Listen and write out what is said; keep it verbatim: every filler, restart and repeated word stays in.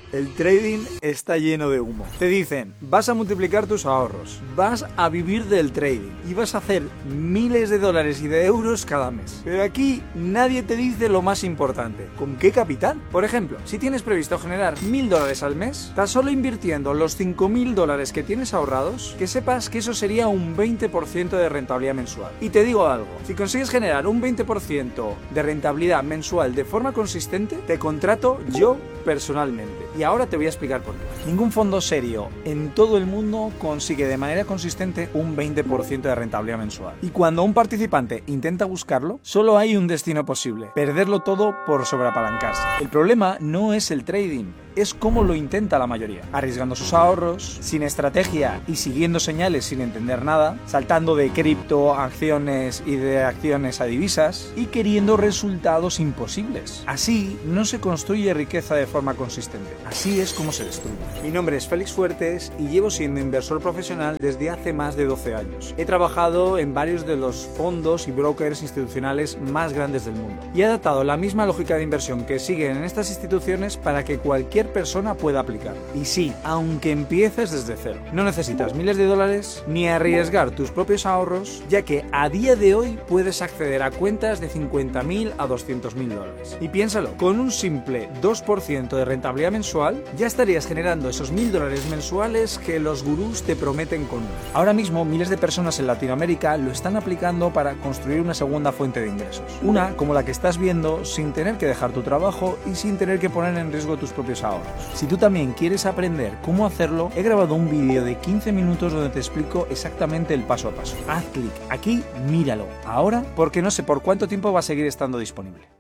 El trading está lleno de humo. Te dicen, vas a multiplicar tus ahorros, vas a vivir del trading y vas a hacer miles de dólares y de euros cada mes. Pero aquí nadie te dice lo más importante, ¿con qué capital? Por ejemplo, si tienes previsto generar mil dólares al mes, tan solo invirtiendo los cinco mil dólares que tienes ahorrados, que sepas que eso sería un veinte por ciento de rentabilidad mensual. Y te digo algo, si consigues generar un veinte por ciento de rentabilidad mensual de forma consistente, te contrato yo personalmente. Y ahora te voy a explicar por qué. Ningún fondo serio en todo el mundo consigue de manera consistente un veinte por ciento de rentabilidad mensual. Y cuando un participante intenta buscarlo, solo hay un destino posible: perderlo todo por sobreapalancarse. El problema no es el trading, es cómo lo intenta la mayoría, arriesgando sus ahorros, sin estrategia y siguiendo señales sin entender nada, saltando de cripto a acciones y de acciones a divisas y queriendo resultados imposibles. Así no se construye riqueza de forma consistente, así es como se destruye. Mi nombre es Félix Fuertes y llevo siendo inversor profesional desde hace más de doce años. He trabajado en varios de los fondos y brokers institucionales más grandes del mundo y he adaptado la misma lógica de inversión que siguen en estas instituciones para que cualquier persona pueda aplicar. Y sí, aunque empieces desde cero, no necesitas miles de dólares ni arriesgar tus propios ahorros, ya que a día de hoy puedes acceder a cuentas de cincuenta mil a doscientos mil dólares. Y piénsalo, con un simple dos por ciento de rentabilidad mensual, ya estarías generando esos mil dólares mensuales que los gurús te prometen con uno. Ahora mismo, miles de personas en Latinoamérica lo están aplicando para construir una segunda fuente de ingresos. Una como la que estás viendo, sin tener que dejar tu trabajo y sin tener que poner en riesgo tus propios ahorros. Si tú también quieres aprender cómo hacerlo, he grabado un vídeo de quince minutos donde te explico exactamente el paso a paso. Haz clic aquí, míralo ahora, porque no sé por cuánto tiempo va a seguir estando disponible.